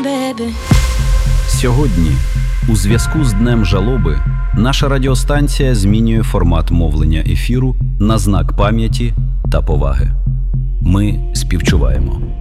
baby. Сьогодні, у зв'язку з Днем жалоби, наша радіостанція змінює формат мовлення ефіру на знак пам'яті та поваги. Ми співчуваємо.